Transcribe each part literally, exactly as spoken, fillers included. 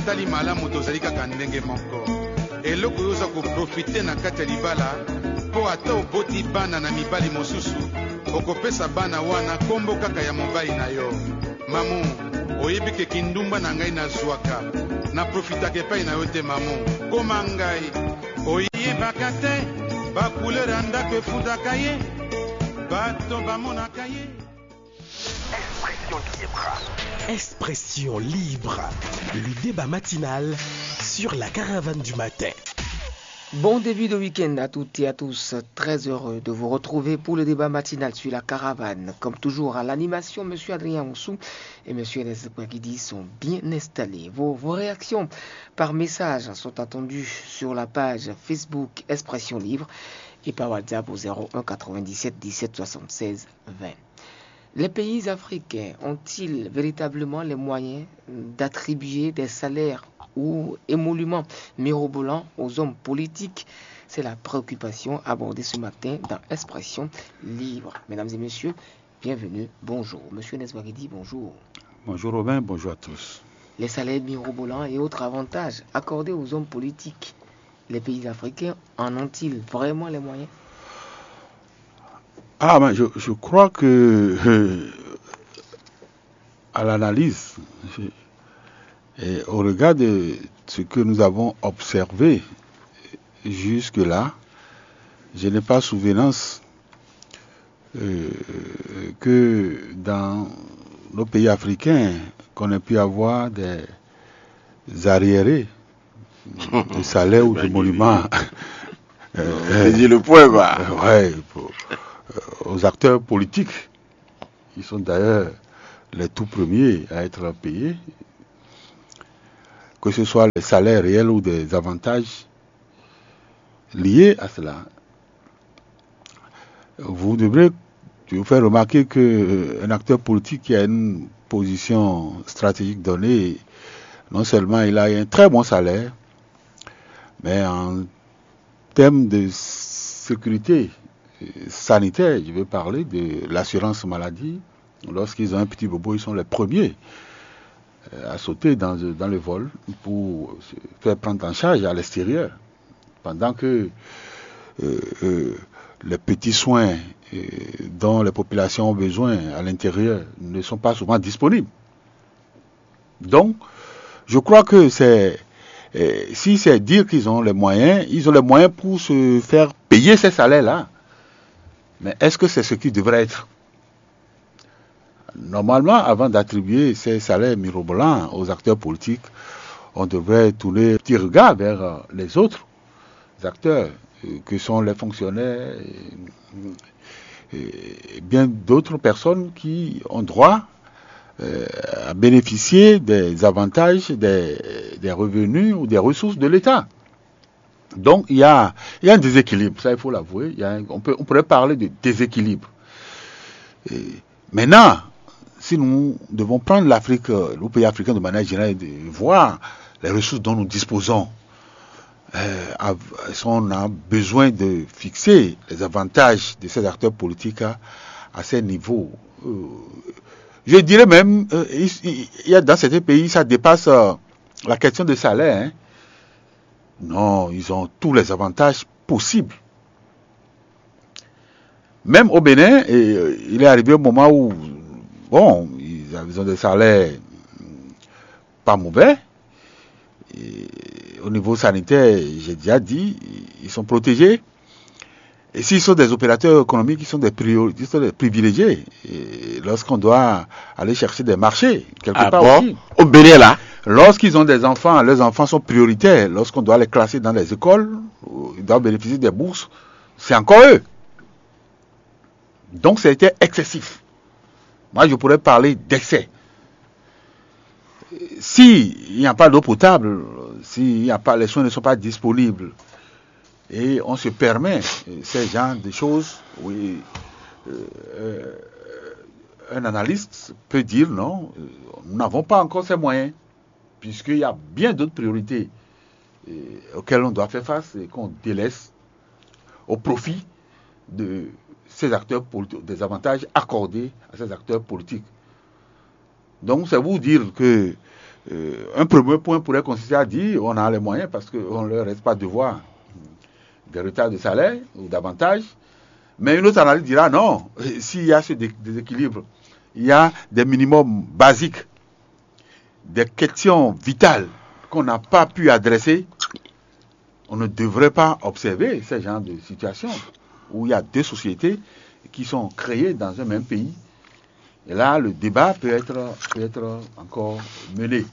tali malamu tozali kaka ndenge moko eloko oyo oza koprofite na kati ya libala mpo ata oboti bana na mibali mosusu okopesa bana wana kombo kaka ya mobali na yo. Mamu, oyebi ke kindumba na ngai nazwaka naprofitaka epai na yo te mamu. Koma ngai oyebaka te bacouleur ya ndako efutaka ye bato bamonaka ye. Expression libre, le débat matinal sur la caravane du matin. Bon début de week-end à toutes et à tous. Très heureux de vous retrouver pour le débat matinal sur la caravane. Comme toujours à l'animation, M. Adrien Onsou et M. Enes Guidi sont bien installés. Vos, vos réactions par message sont attendues sur la page Facebook Expression Libre et par WhatsApp au zéro un quatre-vingt-dix-sept dix-sept soixante-seize vingt. Les pays africains ont-ils véritablement les moyens d'attribuer des salaires ou émoluments mirobolants aux hommes politiques? C'est la préoccupation abordée ce matin dans Expression Libre. Mesdames et messieurs, bienvenue, bonjour. Monsieur Neswagidi, bonjour. Bonjour Robin, bonjour à tous. Les salaires mirobolants et autres avantages accordés aux hommes politiques, les pays africains en ont-ils vraiment les moyens? Ah, ben je, je crois que euh, à l'analyse et au regard de ce que nous avons observé jusque-là, je n'ai pas souvenance euh, que dans nos pays africains, qu'on ait pu avoir des arriérés de salaires ou de monuments. euh, dit le point, bah. Euh, ouais, pour, aux acteurs politiques, qui sont d'ailleurs les tout premiers à être payés, que ce soit les salaires réels ou des avantages liés à cela. Vous devrez vous faire remarquer qu'un acteur politique qui a une position stratégique donnée, non seulement il a un très bon salaire, mais en termes de sécurité sanitaire, je vais parler de l'assurance maladie. Lorsqu'ils ont un petit bobo, ils sont les premiers à sauter dans, dans le vol pour se faire prendre en charge à l'extérieur. Pendant que euh, euh, les petits soins euh, dont les populations ont besoin à l'intérieur ne sont pas souvent disponibles. Donc, je crois que c'est euh, si c'est dire qu'ils ont les moyens, ils ont les moyens pour se faire payer ces salaires-là. Mais est-ce que c'est ce qui devrait être? Normalement, avant d'attribuer ces salaires mirobolants aux acteurs politiques, on devrait tourner un petit regard vers les autres acteurs, que sont les fonctionnaires et, et bien d'autres personnes qui ont droit euh, à bénéficier des avantages, des, des revenus ou des ressources de l'État. Donc, il y a, il y a un déséquilibre, ça il faut l'avouer. Il y a un, on, peut, on pourrait parler de déséquilibre. Et maintenant, si nous devons prendre l'Afrique, le pays africain de manière générale, de voir les ressources dont nous disposons, euh, à, si on a besoin de fixer les avantages de ces acteurs politiques à, à ces niveaux. Euh, je dirais même, euh, il, il y a dans certains pays, ça dépasse euh, la question de salaire, hein. Non, ils ont tous les avantages possibles. Même au Bénin, et, euh, il est arrivé au moment où, bon, ils, ils ont des salaires pas mauvais. Et au niveau sanitaire, j'ai déjà dit, ils sont protégés. Et s'ils sont des opérateurs économiques, ils sont des, priori- ils sont des privilégiés. Et lorsqu'on doit aller chercher des marchés, quelque ah part bon aussi. Au Bénin, là. Lorsqu'ils ont des enfants, leurs enfants sont prioritaires. Lorsqu'on doit les classer dans les écoles, ils doivent bénéficier des bourses, c'est encore eux. Donc c'était excessif. Moi, je pourrais parler d'excès. S'il n'y a pas d'eau potable, s'il n'y a pas, les soins ne sont pas disponibles, et on se permet ces genres de choses, oui, euh, un analyste peut dire non, nous n'avons pas encore ces moyens, puisqu'il y a bien d'autres priorités euh, auxquelles on doit faire face et qu'on délaisse au profit de ces acteurs politiques, des avantages accordés à ces acteurs politiques. Donc c'est vous dire que euh, un premier point pourrait consister à dire on a les moyens parce qu'on ne leur reste pas devoir des retards de salaire ou davantage. Mais une autre analyse dira non, s'il y a ce déséquilibre, il y a des minimums basiques, des questions vitales qu'on n'a pas pu adresser. On ne devrait pas observer ce genre de situation où il y a deux sociétés qui sont créées dans un même pays. Et là, le débat peut être, peut être encore mené.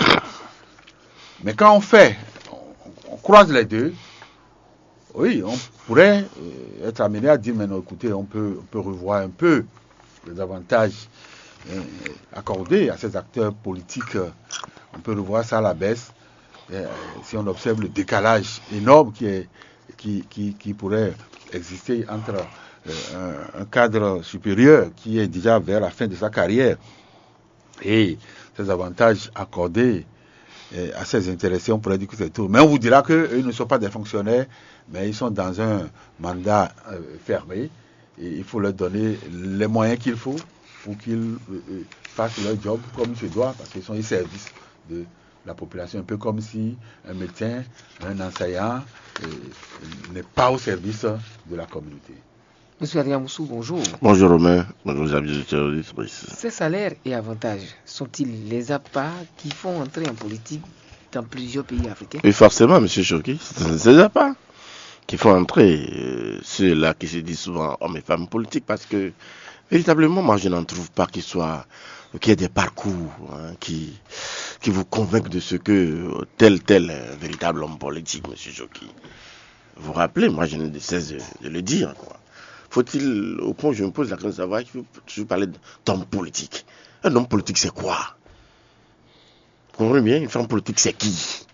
Mais quand on fait, on, on croise les deux, oui, on pourrait euh, être amené à dire, mais non, écoutez, on peut, on peut revoir un peu les avantages euh, accordés à ces acteurs politiques. On peut revoir ça à la baisse. Euh, si on observe le décalage énorme qui, est, qui, qui, qui pourrait exister entre euh, un, un cadre supérieur qui est déjà vers la fin de sa carrière et ces avantages accordés euh, à ces intéressés, on pourrait dire que c'est tout. Mais on vous dira qu'eux ne sont pas des fonctionnaires, mais ils sont dans un mandat euh, fermé et il faut leur donner les moyens qu'il faut pour qu'ils euh, fassent leur job comme il se doit, parce qu'ils sont au service de la population, un peu comme si un médecin, un enseignant euh, n'est pas au service de la communauté. Monsieur Adrien Moussou, bonjour. Bonjour Romain, bonjour amis de terroristes. Ces salaires et avantages sont-ils les apparts qui font entrer en politique dans plusieurs pays africains? Oui, forcément, monsieur Choki, c'est ces apparts qui font entrer euh, ceux-là qui se disent souvent hommes et femmes politiques, parce que véritablement, moi je n'en trouve pas qu'il soit, qu'il y ait des parcours hein, qui, qui vous convainquent de ce que tel, tel un véritable homme politique, monsieur Choki. Vous vous rappelez, moi je ne cesse de, de le dire, quoi. Faut-il, au point où je me pose la question de savoir, il faut toujours parler d'homme politique. Un homme politique, c'est quoi? Vous comprenez bien, une femme politique, c'est qui?